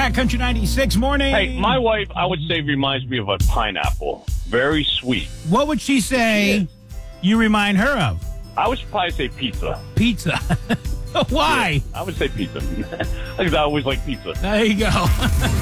back. Country 96 morning. Hey, my wife, I would say, reminds me of a pineapple. Very sweet. What would she say you remind her of? I would probably say pizza. Pizza. Why? Yeah, I would say pizza. Because I always like pizza. There you go.